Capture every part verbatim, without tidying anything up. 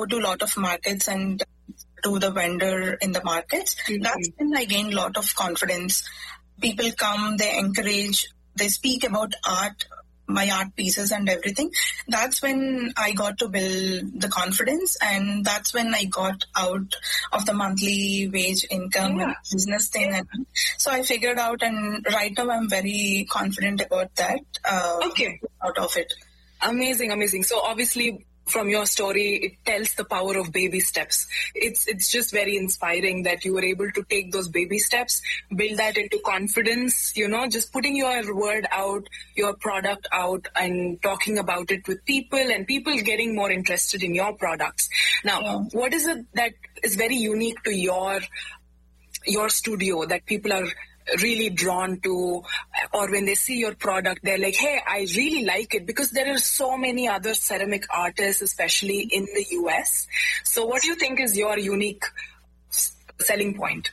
go to a lot of markets and to the vendor in the markets, mm-hmm. that's when I gained a lot of confidence. People come, they encourage, they speak about art, my art pieces and everything. That's when I got to build the confidence, and that's when I got out of the monthly wage income yeah. business thing. Yeah. And so I figured out, and right now I'm very confident about that. Uh, okay. Out of it. Amazing, amazing. So obviously, from your story, it tells the power of baby steps. It's it's just very inspiring that you were able to take those baby steps, build that into confidence, you know, just putting your word out, your product out, and talking about it with people, and people getting more interested in your products. Now, yeah. what is it that is very unique to your your studio that people are really drawn to, or when they see your product, they're like, hey, I really like it? Because there are so many other ceramic artists, especially in the U S. So what do you think is your unique selling point?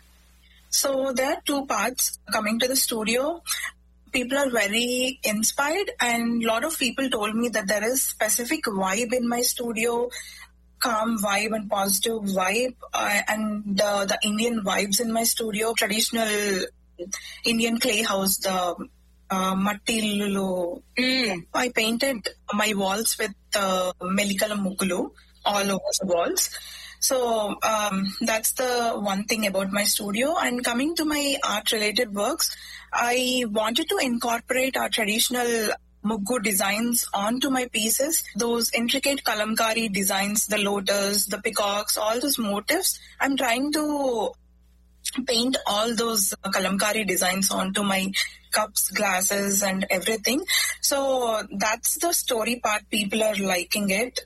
So there are two parts. Coming to the studio, people are very inspired, and a lot of people told me that there is specific vibe in my studio, calm vibe and positive vibe, uh, and uh, the Indian vibes in my studio, traditional Indian clay house, the uh, Matti Lulu. Mm. I painted my walls with uh, Melikala Muggulu all over the walls. So um, that's the one thing about my studio. And coming to my art-related works, I wanted to incorporate our traditional Muggu designs onto my pieces. Those intricate kalamkari designs, the lotus, the peacocks, all those motifs. I'm trying to paint all those kalamkari designs onto my cups, glasses, and everything. So that's the story part. People are liking it.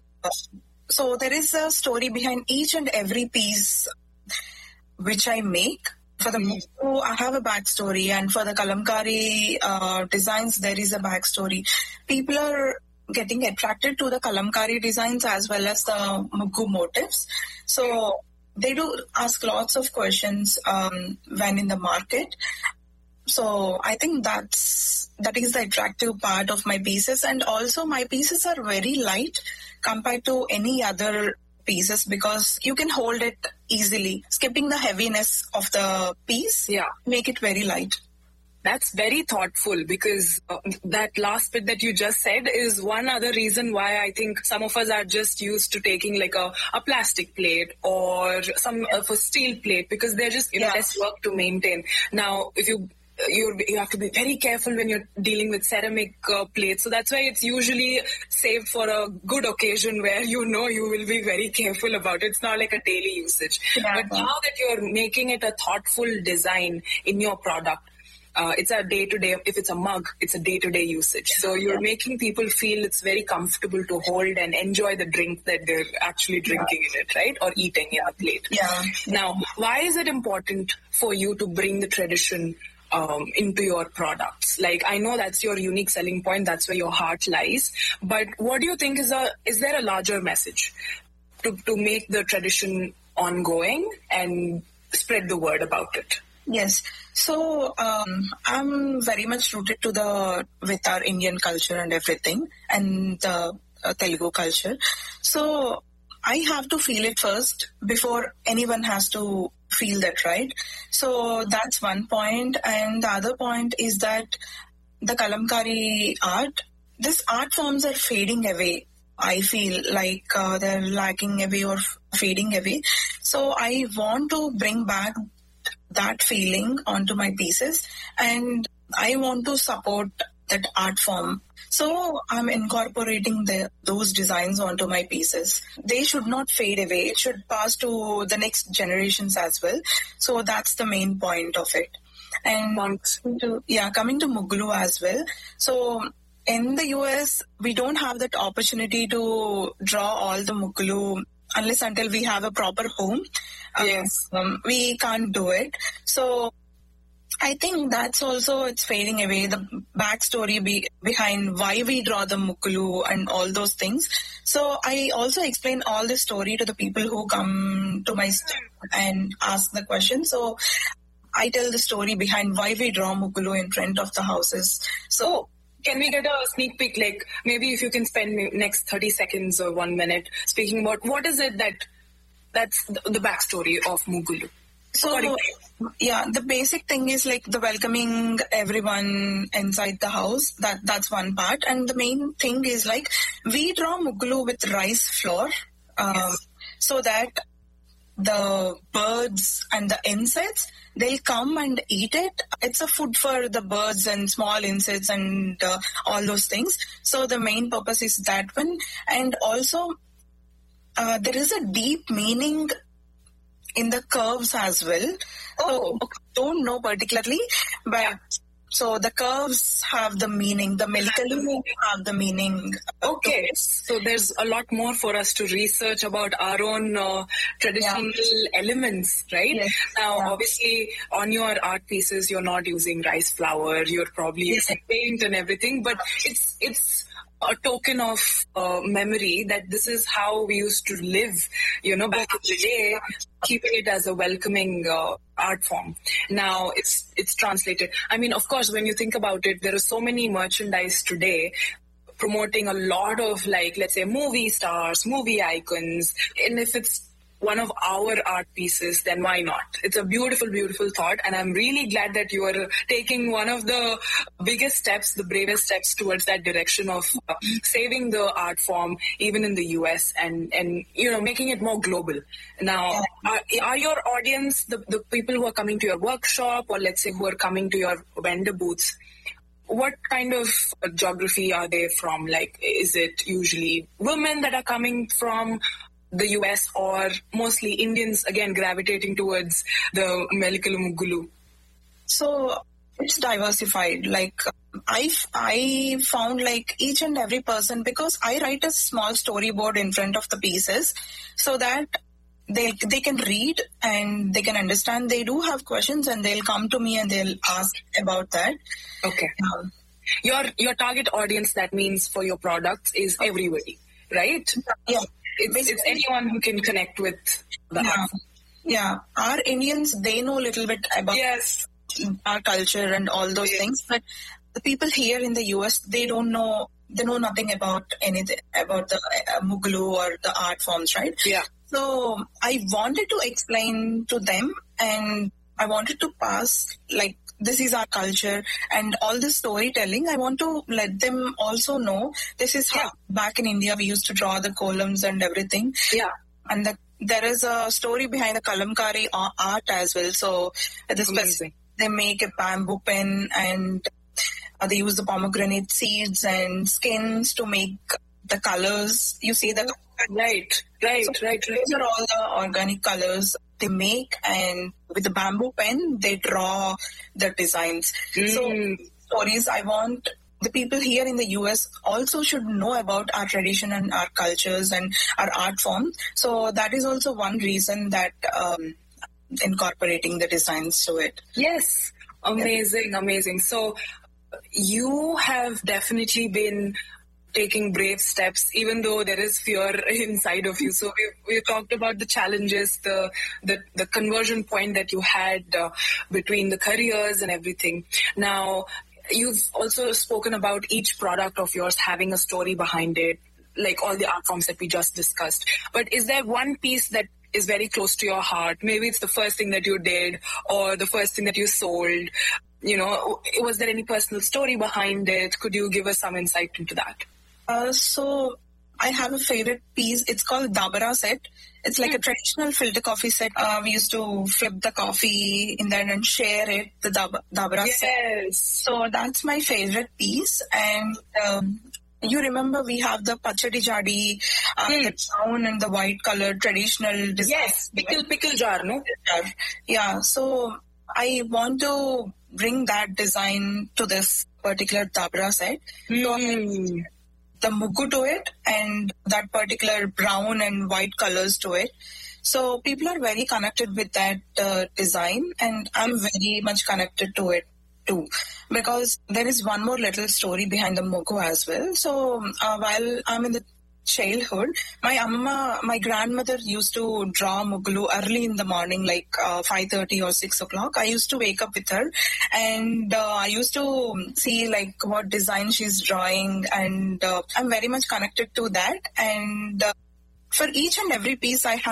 So there is a story behind each and every piece which I make. For the Muggu, I have a backstory, and for the kalamkari uh, designs, there is a backstory. People are getting attracted to the kalamkari designs as well as the Muggu motifs. So they do ask lots of questions um, when in the market. So I think that's that is the attractive part of my pieces. And also my pieces are very light compared to any other pieces, because you can hold it easily. Skipping the heaviness of the piece, yeah, make it very light. That's very thoughtful, because uh, that last bit that you just said is one other reason why I think some of us are just used to taking like a, a plastic plate or some of a steel plate, because they're just, you know, yeah. less work to maintain. Now, if you You you have to be very careful when you're dealing with ceramic uh, plates. So that's why it's usually saved for a good occasion where you know you will be very careful about it. It's not like a daily usage. Yeah. But now that you're making it a thoughtful design in your product, uh, it's a day-to-day, if it's a mug, it's a day-to-day usage. So you're yeah. making people feel it's very comfortable to hold and enjoy the drink that they're actually drinking yeah. in it, right? Or eating in a plate. Yeah. Now, why is it important for you to bring the tradition Um, into your products? Like, I know that's your unique selling point, that's where your heart lies, but what do you think is a is there a larger message to, to make the tradition ongoing and spread the word about it? Yes. So um, I'm very much rooted to the with our Indian culture and everything, and the uh, Telugu culture. So I have to feel it first before anyone has to feel that, right? So that's one point. And the other point is that the kalamkari art, these art forms are fading away. I feel like uh, they're lacking away or f- fading away. So I want to bring back that feeling onto my pieces, and I want to support that art form. So I'm incorporating the, those designs onto my pieces. They should not fade away. It should pass to the next generations as well. So that's the main point of it. And to, yeah, coming to Muggulu as well. So in the U S, we don't have that opportunity to draw all the Muggulu unless until we have a proper home. Yes. Um, we can't do it. So I think that's also, it's fading away, the backstory be, behind why we draw the Muggulu and all those things. So I also explain all the story to the people who come to my store and ask the question. So I tell the story behind why we draw Muggulu in front of the houses. So can we get a sneak peek? Like maybe if you can spend next thirty seconds or one minute speaking about what is it that that's the, the backstory of Muggulu. So, yeah, the basic thing is like the welcoming everyone inside the house. That that's one part. And the main thing is like we draw Muggulu with rice flour um, yes. so that the birds and the insects, they'll come and eat it. It's a food for the birds and small insects and uh, all those things. So the main purpose is that one. And also uh, there is a deep meaning in the curves as well. Oh, so, don't know particularly, but so the curves have the meaning. The milkali have the meaning. Okay, so there's a lot more for us to research about our own uh, traditional yeah. elements, right? Yes. Now, yeah. obviously, on your art pieces, you're not using rice flour. You're probably yes. using paint and everything, but it's it's a token of uh, memory that this is how we used to live, you know, back in the day, keeping it as a welcoming uh, art form. Now it's it's translated. I mean, of course, when you think about it, there are so many merchandise today promoting a lot of, like, let's say, movie stars, movie icons. And if it's one of our art pieces, then why not? It's a beautiful, beautiful thought. And I'm really glad that you are taking one of the biggest steps, the bravest steps towards that direction of uh, saving the art form, even in the U S and, and you know, making it more global. Now, are, are your audience, the, the people who are coming to your workshop, or let's say who are coming to your vendor booths, what kind of geography are they from? Like, is it usually women that are coming from the U S, or mostly Indians, again, gravitating towards the Melikalu Muggulu? So it's diversified. Like I, I found like each and every person, because I write a small storyboard in front of the pieces so that they they can read and they can understand. They do have questions and they'll come to me and they'll ask about that. Okay. Um, your your target audience, that means for your products, is everybody, right? Yeah. It's, it's anyone who can connect with the yeah. art. Yeah. Our Indians, they know a little bit about yes. our culture and all those yes. things, but the people here in the U S, they don't know, they know nothing about anything, about the uh, Muggulu or the art forms, right? Yeah. So I wanted to explain to them, and I wanted to pass, like, this is our culture and all this storytelling. I want to let them also know this is how yeah. back in India we used to draw the columns and everything. Yeah. And the, there is a story behind the kalamkari art as well. So this Amazing. They make a bamboo pen, and uh, they use the pomegranate seeds and skins to make the colors. You see the right, right, so right, right. These are all the organic colors they make, and with the bamboo pen they draw the designs. Mm. So stories, I want the people here in the U S also should know about our tradition and our cultures and our art form. So that is also one reason that um, incorporating the designs to it. Yes, amazing, yeah. amazing. So you have definitely been taking brave steps, even though there is fear inside of you. So we we talked about the challenges, the the, the conversion point that you had uh, between the careers and everything. Now, you've also spoken about each product of yours having a story behind it, like all the art forms that we just discussed. But is there one piece that is very close to your heart? Maybe it's the first thing that you did or the first thing that you sold. You know, was there any personal story behind it? Could you give us some insight into that? Uh, so I have a favorite piece. It's called Dabra set. It's like a traditional filter coffee set. Uh, we used to flip the coffee in there and share it, the Dab- Dabra yes. set. So that's my favorite piece. And um, you remember we have the Pachadi Jadi, uh, mm. the brown and the white color traditional design. Yes, pickle, pickle jar, no? Yeah, so I want to bring that design to this particular Dabra set. Mm. So the Muggu to it and that particular brown and white colors to it. So people are very connected with that uh, design, and I'm very much connected to it too, because there is one more little story behind the Muggu as well. So uh, while I'm in the childhood, my amma, my grandmother used to draw Muglu early in the morning, like uh, five thirty or six o'clock. I used to wake up with her, and uh, I used to see like what design she's drawing, and uh, I'm very much connected to that. And uh, for each and every piece, I have